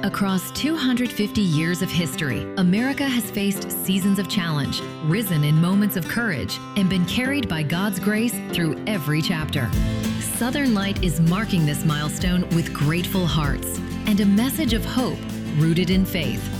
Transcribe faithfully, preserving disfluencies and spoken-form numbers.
Across two hundred fifty years of history, America has faced seasons of challenge, risen in moments of courage, and been carried by God's grace through every chapter. Southern Light is marking this milestone with grateful hearts and a message of hope rooted in faith.